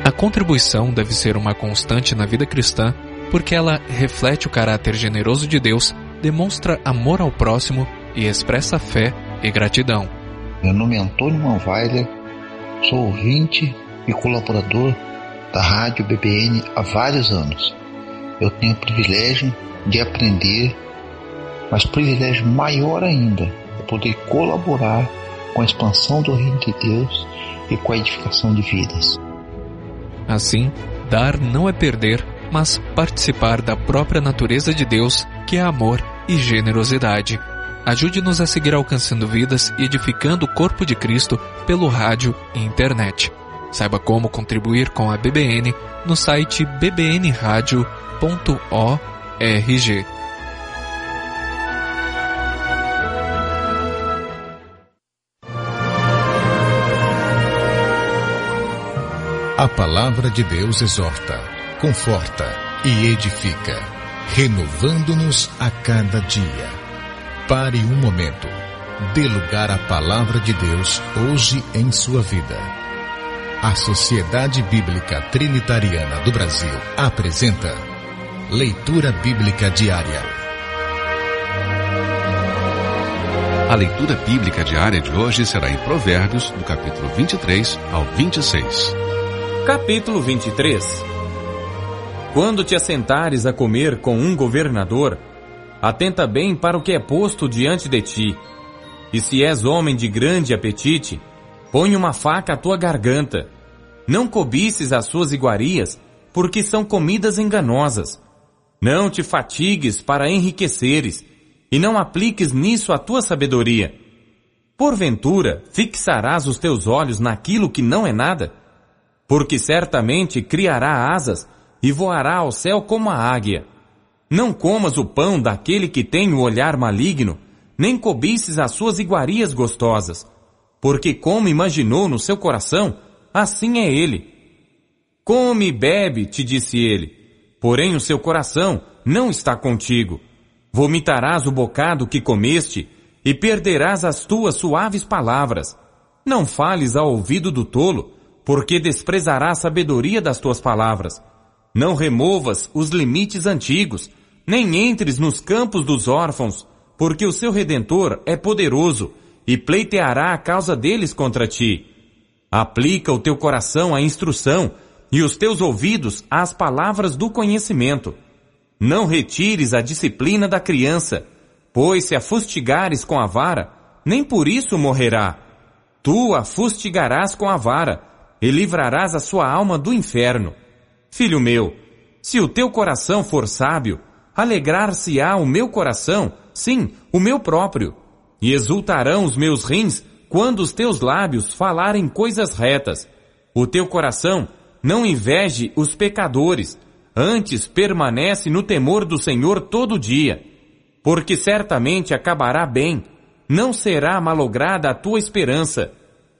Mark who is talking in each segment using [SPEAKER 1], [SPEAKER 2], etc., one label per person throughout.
[SPEAKER 1] A contribuição deve ser uma constante na vida cristã porque ela reflete o caráter generoso de Deus, demonstra amor ao próximo e expressa fé e gratidão.
[SPEAKER 2] Meu nome é Antônio Manweiler, sou ouvinte e colaborador da Rádio BBN há vários anos. Eu tenho o privilégio de aprender, mas privilégio maior ainda é poder colaborar com a expansão do reino de Deus e com a edificação de vidas.
[SPEAKER 1] Assim, dar não é perder, mas participar da própria natureza de Deus, que é amor e generosidade. Ajude-nos a seguir alcançando vidas e edificando o corpo de Cristo pelo rádio e internet. Saiba como contribuir com a BBN no site bbnradio.org.
[SPEAKER 3] A palavra de Deus exorta, conforta e edifica, renovando-nos a cada dia. Pare um momento. Dê lugar à palavra de Deus hoje em sua vida. A Sociedade Bíblica Trinitariana do Brasil apresenta Leitura Bíblica Diária.
[SPEAKER 4] A leitura bíblica diária de hoje será em Provérbios, do capítulo 23 ao 26.
[SPEAKER 5] Capítulo 23. Quando te assentares a comer com um governador, atenta bem para o que é posto diante de ti. E se és homem de grande apetite, põe uma faca à tua garganta. Não cobices as suas iguarias, porque são comidas enganosas. Não te fatigues para enriqueceres, e não apliques nisso a tua sabedoria. Porventura, fixarás os teus olhos naquilo que não é nada? Porque certamente criará asas e voará ao céu como a águia. Não comas o pão daquele que tem o olhar maligno, nem cobices as suas iguarias gostosas, porque como imaginou no seu coração, assim é ele. Come e bebe, te disse ele, porém o seu coração não está contigo. Vomitarás o bocado que comeste e perderás as tuas suaves palavras. Não fales ao ouvido do tolo, porque desprezará a sabedoria das tuas palavras. Não removas os limites antigos, nem entres nos campos dos órfãos, porque o seu Redentor é poderoso e pleiteará a causa deles contra ti. Aplica o teu coração à instrução e os teus ouvidos às palavras do conhecimento. Não retires a disciplina da criança, pois se a fustigares com a vara, nem por isso morrerá. Tu a fustigarás com a vara, e livrarás a sua alma do inferno. Filho meu, se o teu coração for sábio, alegrar-se-á o meu coração, sim, o meu próprio, e exultarão os meus rins quando os teus lábios falarem coisas retas. O teu coração não inveje os pecadores, antes permanece no temor do Senhor todo dia, porque certamente acabará bem, não será malograda a tua esperança.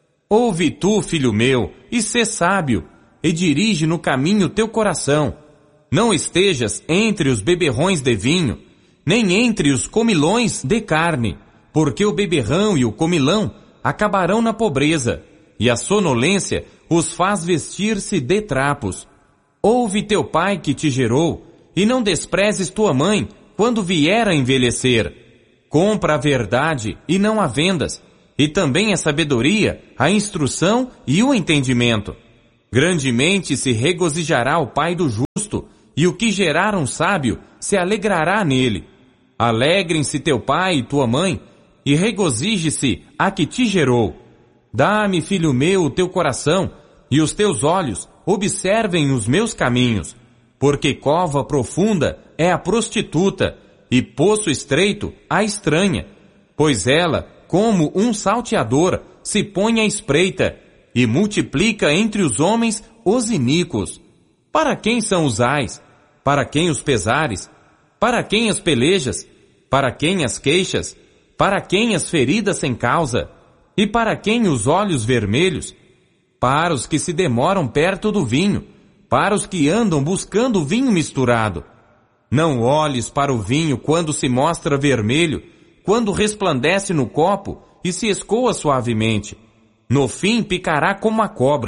[SPEAKER 5] Ouve tu, filho meu, e sê sábio, e dirige no caminho teu coração. Não estejas entre os beberrões de vinho, nem entre os comilões de carne, porque o beberrão e o comilão acabarão na pobreza, e a sonolência os faz vestir-se de trapos. Ouve teu pai que te gerou, e não desprezes tua mãe quando vier a envelhecer. Compra a verdade e não a vendas, e também a sabedoria, a instrução e o entendimento. Grandemente se regozijará o pai do justo, e o que gerar um sábio se alegrará nele. Alegrem-se teu pai e tua mãe, e regozije-se a que te gerou. Dá-me, filho meu, o teu coração, e os teus olhos observem os meus caminhos, porque cova profunda é a prostituta, e poço estreito a estranha, pois ela, como um salteador, se põe à espreita, e multiplica entre os homens os iníquos. Para quem são os ais? Para quem os pesares? Para quem as pelejas? Para quem as queixas? Para quem as feridas sem causa? E para quem os olhos vermelhos? Para os que se demoram perto do vinho, para os que andam buscando vinho misturado. Não olhes para o vinho quando se mostra vermelho, quando resplandece no copo e se escoa suavemente. No fim picará como a cobra,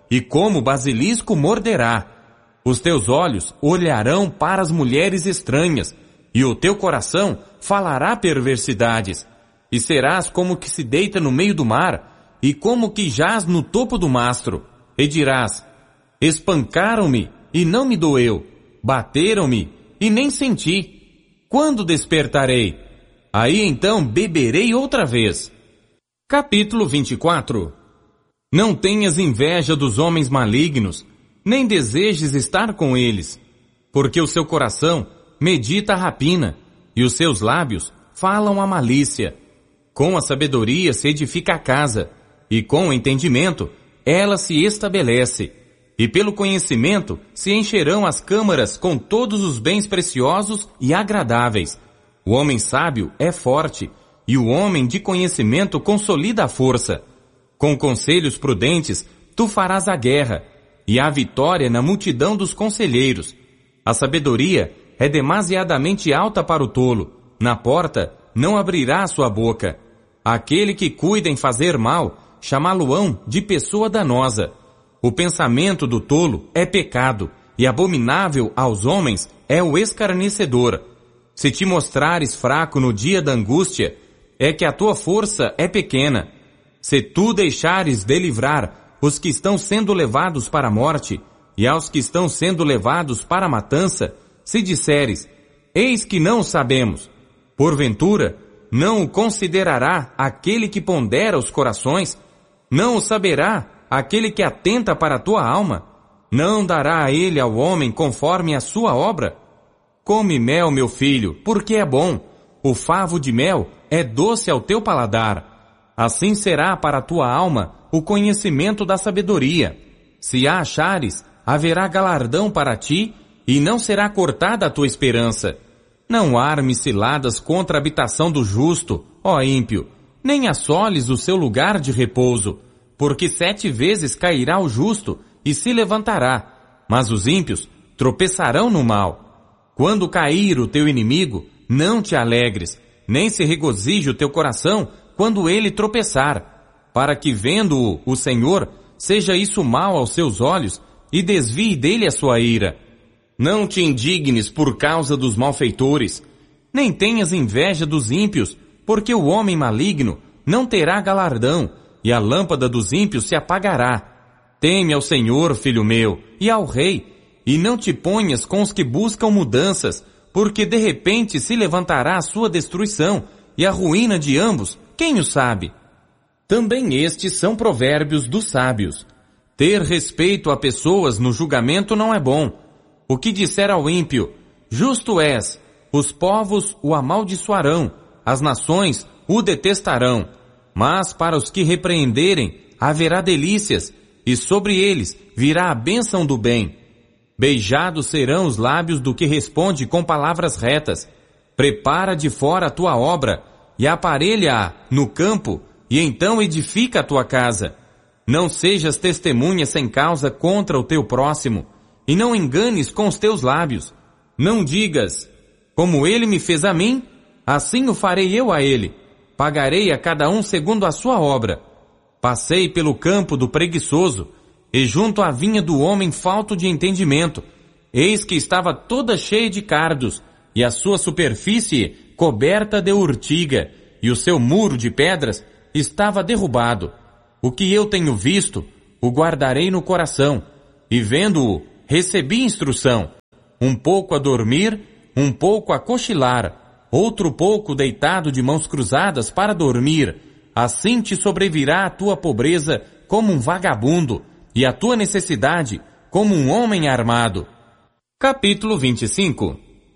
[SPEAKER 5] e como basilisco morderá. Os teus olhos olharão para as mulheres estranhas, e o teu coração falará perversidades. E serás como que se deita no meio do mar, e como que jaz no topo do mastro. E dirás: espancaram-me, e não me doeu. Bateram-me, e nem senti. Quando despertarei? Aí então beberei outra vez. Capítulo 24. Não tenhas inveja dos homens malignos, nem desejes estar com eles, porque o seu coração medita a rapina, e os seus lábios falam a malícia. Com a sabedoria se edifica a casa, e com o entendimento ela se estabelece, e pelo conhecimento se encherão as câmaras com todos os bens preciosos e agradáveis. O homem sábio é forte, e o homem de conhecimento consolida a força. Com conselhos prudentes tu farás a guerra, e há vitória na multidão dos conselheiros. A sabedoria é demasiadamente alta para o tolo, na porta não abrirá a sua boca. Aquele que cuida em fazer mal, chamá-lo-ão de pessoa danosa. O pensamento do tolo é pecado, e abominável aos homens é o escarnecedor. Se te mostrares fraco no dia da angústia, é que a tua força é pequena. Se tu deixares de livrar os que estão sendo levados para a morte, e aos que estão sendo levados para a matança, se disseres: eis que não o sabemos, porventura, não o considerará aquele que pondera os corações? Não o saberá aquele que atenta para a tua alma? Não dará a ele ao homem conforme a sua obra? Come mel, meu filho, porque é bom. O favo de mel é doce ao teu paladar. Assim será para a tua alma o conhecimento da sabedoria. Se a achares, haverá galardão para ti, e não será cortada a tua esperança. Não armes ciladas contra a habitação do justo, ó ímpio, nem assoles o seu lugar de repouso, porque 7 vezes cairá o justo e se levantará, mas os ímpios tropeçarão no mal. Quando cair o teu inimigo, não te alegres, nem se regozije o teu coração quando ele tropeçar, para que vendo-o o Senhor, seja isso mal aos seus olhos e desvie dele a sua ira. Não te indignes por causa dos malfeitores, nem tenhas inveja dos ímpios, porque o homem maligno não terá galardão, e a lâmpada dos ímpios se apagará. Teme ao Senhor, filho meu, e ao rei, e não te ponhas com os que buscam mudanças, porque de repente se levantará a sua destruição, e a ruína de ambos, quem o sabe? Também estes são provérbios dos sábios. Ter respeito a pessoas no julgamento não é bom. O que disser ao ímpio: justo és, os povos o amaldiçoarão, as nações o detestarão. Mas para os que repreenderem, haverá delícias, e sobre eles virá a bênção do bem. Beijados serão os lábios do que responde com palavras retas. Prepara de fora a tua obra, e aparelha-a no campo, e então edifica a tua casa. Não sejas testemunha sem causa contra o teu próximo, e não enganes com os teus lábios. Não digas: como ele me fez a mim, assim o farei eu a ele. Pagarei a cada um segundo a sua obra. Passei pelo campo do preguiçoso, e junto à vinha do homem falto de entendimento. Eis que estava toda cheia de cardos, e a sua superfície coberta de urtiga, e o seu muro de pedras estava derrubado. O que eu tenho visto, o guardarei no coração, e vendo-o, recebi instrução. Um pouco a dormir, um pouco a cochilar, outro pouco deitado de mãos cruzadas para dormir. Assim te sobrevirá a tua pobreza como um vagabundo, e a tua necessidade como um homem armado. Capítulo 25.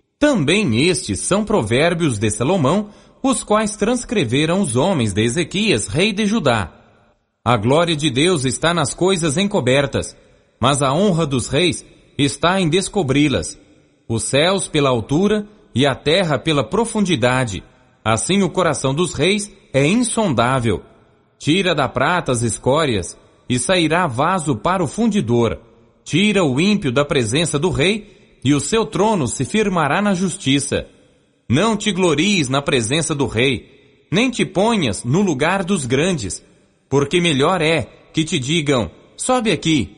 [SPEAKER 5] Também estes são provérbios de Salomão, os quais transcreveram os homens de Ezequias, rei de Judá. A glória de Deus está nas coisas encobertas, mas a honra dos reis está em descobri-las. Os céus pela altura e a terra pela profundidade. Assim o coração dos reis é insondável. Tira da prata as escórias, e sairá vaso para o fundidor. Tira o ímpio da presença do rei, e o seu trono se firmará na justiça. Não te glories na presença do rei, nem te ponhas no lugar dos grandes, porque melhor é que te digam: sobe aqui,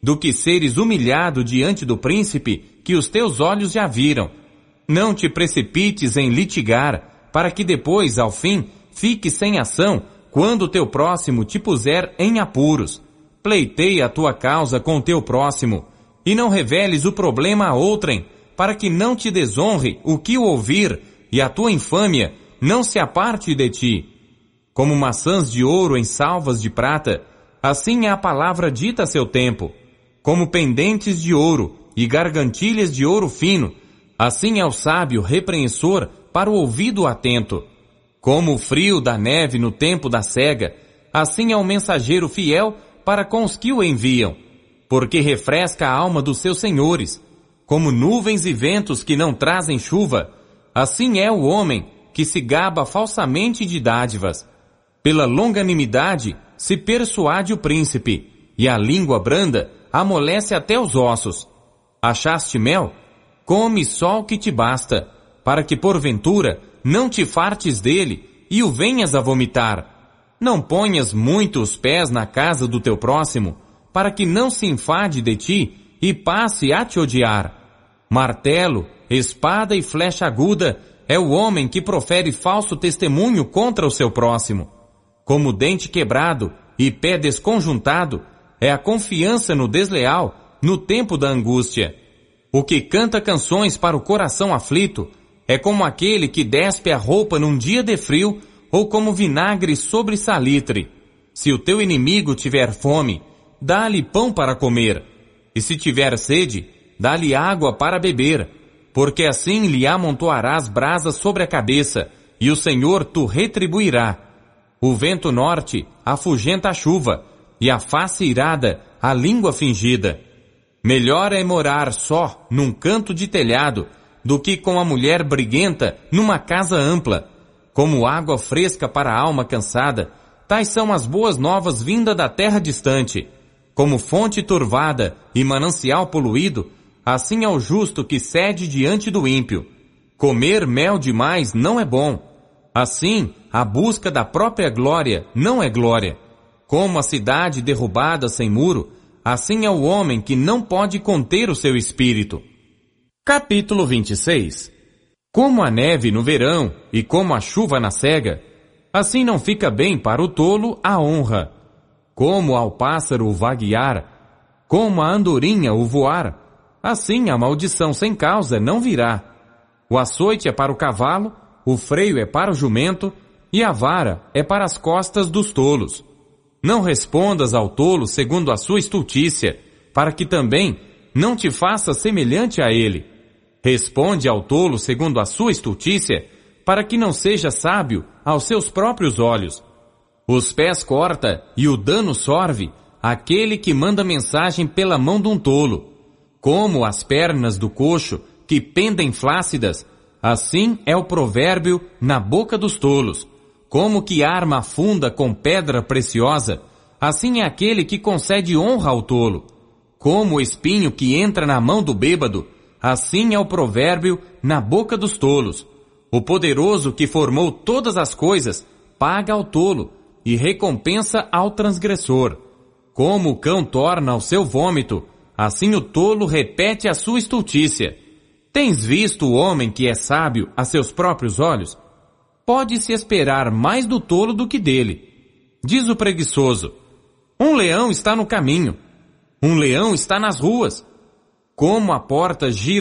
[SPEAKER 5] do que seres humilhado diante do príncipe que os teus olhos já viram. Não te precipites em litigar, para que depois, ao fim, fiques sem ação quando o teu próximo te puser em apuros. Pleiteia a tua causa com o teu próximo, e não reveles o problema a outrem, para que não te desonre o que o ouvir, e a tua infâmia não se aparte de ti. Como maçãs de ouro em salvas de prata, assim é a palavra dita a seu tempo. Como pendentes de ouro e gargantilhas de ouro fino, assim é o sábio repreensor para o ouvido atento. Como o frio da neve no tempo da cega, assim é o mensageiro fiel para com os que o enviam, porque refresca a alma dos seus senhores. Como nuvens e ventos que não trazem chuva, assim é o homem que se gaba falsamente de dádivas. Pela longanimidade se persuade o príncipe, e a língua branda amolece até os ossos. Achaste mel? Come só o que te basta, para que porventura não te fartes dele e o venhas a vomitar. Não ponhas muito os pés na casa do teu próximo, para que não se enfade de ti e passe a te odiar. Martelo, espada e flecha aguda é o homem que profere falso testemunho contra o seu próximo. Como dente quebrado e pé desconjuntado é a confiança no desleal no tempo da angústia. O que canta canções para o coração aflito é como aquele que despe a roupa num dia de frio ou como vinagre sobre salitre. Se o teu inimigo tiver fome, dá-lhe pão para comer, e se tiver sede, dá-lhe água para beber, porque assim lhe amontoarás brasas sobre a cabeça, e o Senhor tu retribuirá. O vento norte afugenta a chuva, e a face irada a língua fingida. Melhor é morar só num canto de telhado, do que com a mulher briguenta numa casa ampla. Como água fresca para a alma cansada, tais são as boas novas vindas da terra distante. Como fonte turvada e manancial poluído, assim é o justo que cede diante do ímpio. Comer mel demais não é bom. Assim, a busca da própria glória não é glória. Como a cidade derrubada sem muro, assim é o homem que não pode conter o seu espírito. Capítulo 26. Como a neve no verão e como a chuva na cega, assim não fica bem para o tolo a honra. Como ao pássaro o vaguear, como a andorinha o voar, assim a maldição sem causa não virá. O açoite é para o cavalo, o freio é para o jumento, e a vara é para as costas dos tolos. Não respondas ao tolo segundo a sua estultícia, para que também não te faça semelhante a ele. Responde ao tolo segundo a sua estultícia, para que não seja sábio aos seus próprios olhos. Os pés corta e o dano sorve aquele que manda mensagem pela mão de um tolo. Como as pernas do coxo que pendem flácidas, assim é o provérbio na boca dos tolos. Como que arma afunda com pedra preciosa, assim é aquele que concede honra ao tolo. Como o espinho que entra na mão do bêbado, assim é o provérbio na boca dos tolos. O poderoso que formou todas as coisas paga ao tolo e recompensa ao transgressor. Como o cão torna ao seu vômito, assim o tolo repete a sua estultícia. Tens visto o homem que é sábio a seus próprios olhos? Pode-se esperar mais do tolo do que dele. Diz o preguiçoso: um leão está no caminho, um leão está nas ruas. Como a porta gira